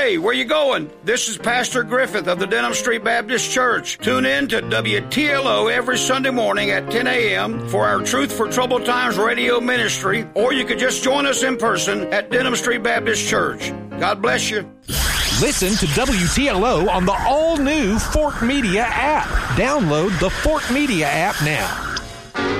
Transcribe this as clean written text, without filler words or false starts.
Hey, where you going? This is Pastor Griffith of the Denham Street Baptist Church. Tune in to WTLO every Sunday morning at 10 a.m. for our Truth for Troubled Times radio ministry, or you could just join us in person at Denham Street Baptist Church. God bless you. Listen to WTLO on the all-new Fort Media app. Download the Fort Media app now.